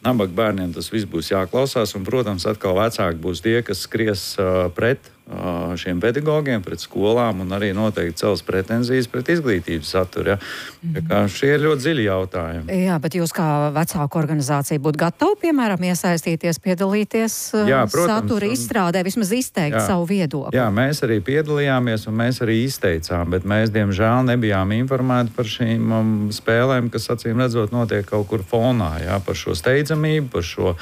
nabaga bērniem tas viss būs jāklausās, un, protams, atkal vecāki būs tie, kas skries pret šiem pedagogiem, pret skolām un arī noteikti cels pretenzijas pret izglītības saturu. Ja? Šie ir ļoti dziļi jautājumi. Jā, bet jūs kā vecāku organizācija būtu gatavi, piemēram, iesaistīties, piedalīties satura izstrādē, vismaz izteikt savu viedokli? Jā, mēs arī piedalījāmies un mēs arī izteicām, bet mēs, diemžēl, nebijām informēti par šīm spēlēm, kas, acīm redzot, notiek kaut kur fonā, par šo steidzamību, par šo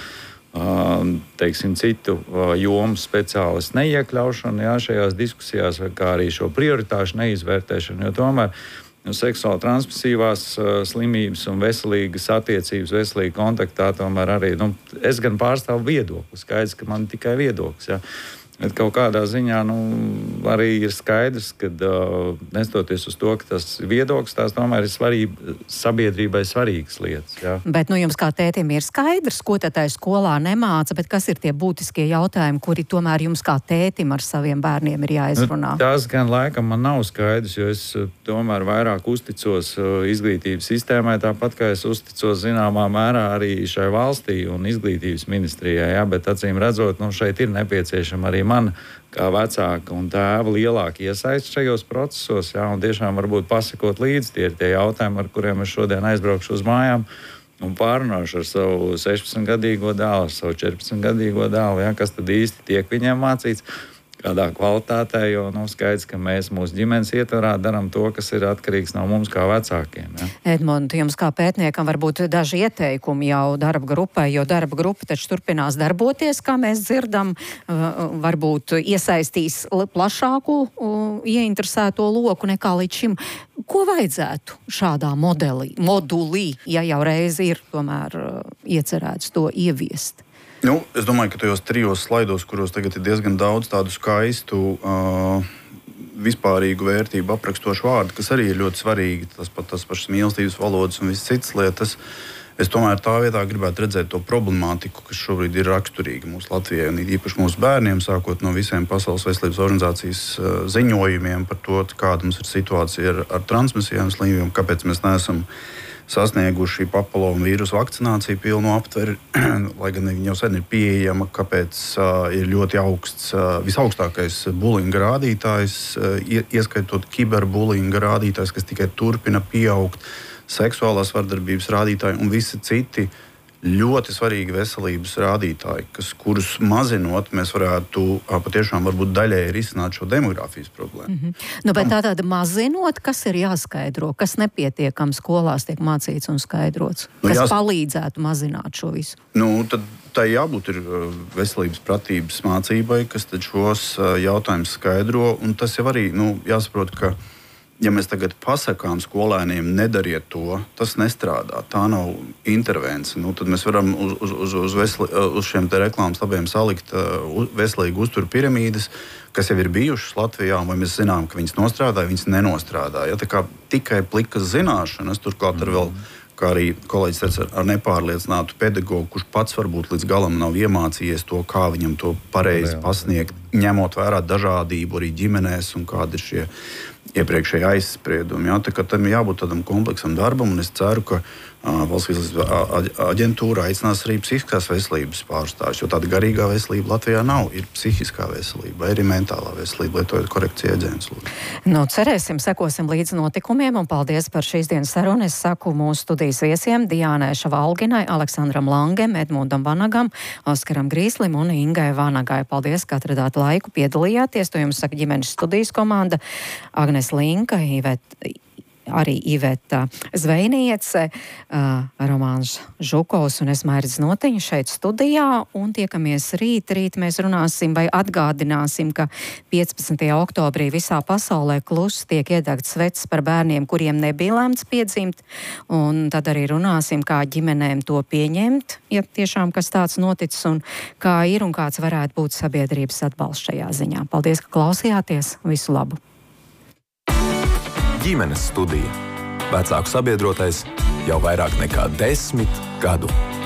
teiksim, citu jomu speciālistu neiekļaušanu šajās diskusijās, kā arī šo prioritāšu neizvērtēšanu, jo tomēr seksuāli transmisīvās slimības un veselīgas attiecības, veselīga kontaktā tomēr arī, es gan pārstāvu viedokli, skaidrs, ka man tikai viedoklis, Bet kaut kādā ziņā arī ir skaidrs, ka nestoties uz to, ka tas viedoklis tās tomēr ir sabiedrībai svarīgas lietas. Jā. Bet jums kā tētim ir skaidrs, ko tad tā skolā nemāca, bet kas ir tie būtiskie jautājumi, kuri tomēr jums kā tētim ar saviem bērniem ir jāizrunā? Tas gan laikam man nav skaidrs, jo es tomēr vairāk uzticos izglītības sistēmai, tāpat kā es uzticos zināmā mērā arī šai valstī un izglītības ministrijai, bet acīm redzot, šeit ir nepieciešama arī man, kā vecāka un tēva, lielāka iesaist šajos procesos, un tiešām varbūt pasakot līdzi, tie ir tie jautājumi, ar kuriem es šodien aizbraukšu uz mājām un pārunāšu ar savu 16-gadīgo dēlu, ar savu 14-gadīgo dēlu, kas tad īsti tiek viņiem mācīts, kādā kvalitātē, jo skaidrs, ka mēs mūsu ģimenes ietvarā darām to, kas ir atkarīgs no mums kā vecākiem. Ja? Edmund, jums kā pētniekam varbūt daži ieteikumi jau darba grupai, jo darba grupa taču turpinās darboties, kā mēs dzirdam, varbūt iesaistīs plašāku ieinteresēto loku nekā līdz šim. Ko vajadzētu šādā modulī, ja jau reizi ir tomēr iecerēts to ieviest? Es domāju, ka tajos 3 slaidos, kuros tagad ir diezgan daudz tādu skaistu, vispārīgu vērtību aprakstošu vārdu, kas arī ir ļoti svarīgi, tas pašas mīlestības valodas un visas citas lietas, es tomēr tā vietā gribētu redzēt to problemātiku, kas šobrīd ir raksturīga mūsu Latvijai un īpaši mūsu bērniem, sākot no visiem Pasaules veselības organizācijas ziņojumiem par to, kāda mums ir situācija ar transmisijām slimībām, kāpēc mēs neesam sasnieguši papiloma vīrusu vakcināciju pilnu aptveri, lai gan viņa jau sen ir pieejama, kāpēc ir ļoti augsts, visaugstākais bulinga rādītājs, ieskaitot kiberbulinga rādītājs, kas tikai turpina pieaugt, seksuālās vardarbības rādītāji un visi citi ļoti svarīgi veselības rādītāji, kurus mazinot, mēs varētu patiešām varbūt daļēji risināt šo demogrāfijas problēmu. Bet tātad mazinot, kas ir jāskaidro, kas nepietiekami skolās tiek mācīts un skaidrots, kas palīdzētu mazināt šo visu? Tad tai jābūt ir veselības pratības mācībai, kas tad šos jautājumus skaidro, un tas jau arī, jāsaprot, ka ja mēs tagad pasakām skolēniem, nedariet to, tas nestrādā. Tā nav intervence. Tad mēs varam uz šiem te reklāmas labiem salikt veselīgu uzturu piramīdas, kas jau ir bijušas Latvijā, vai mēs zinām, ka viņas nostrādāja, viņas nenostrādāja. Tā kā tikai plikas zināšanas, turklāt ar vēl, kā arī kolēģis teica, ar nepārliecinātu pedagogu, kurš pats varbūt līdz galam nav iemācījies to, kā viņam to pareizi pasniegt, ņemot vērā dažādību arī ģimenēs un kādi ir šie iepriekšēji aizspriedumi. Tā kā tam jābūt tādam kompleksam darbam, un es ceru, ka Valsts veselības aģentūra aicinās arī psihiskās veselības pārstāvjus, jo tāda garīgā veselība Latvijā nav. Ir psihiskā veselība, vai arī mentālā veselība, lietojot korekciju jēdzienus. Cerēsim, sekosim līdz notikumiem, un paldies par šīs dienas sarunu. Es saku mūsu studijas viesiem Diānai Šavalginai, Aleksandram Langem, Edmundam Vanagam, Oskaram Grīslim un Ingai Vanagai. Paldies, ka atradāt laiku, piedalījāties. To jums saka ģimenes studijas komanda Agnes Linka, arī Iveta Zvejniece, Romāns Žukovs un es Mairis Notiņa šeit studijā, un tiekamies rīt. Rīt mēs runāsim vai atgādināsim, ka 15. oktobrī visā pasaulē klusi tiek iedegts sveces par bērniem, kuriem nebija lemts piedzimt, un tad arī runāsim, kā ģimenēm to pieņemt, ja tiešām kas tāds noticis, un kā ir un kāds varētu būt sabiedrības atbalsts šajā ziņā. Paldies, ka klausījāties. Visu labu! Ģimenes studija. Vecāku sabiedrotais jau vairāk nekā 10 gadu.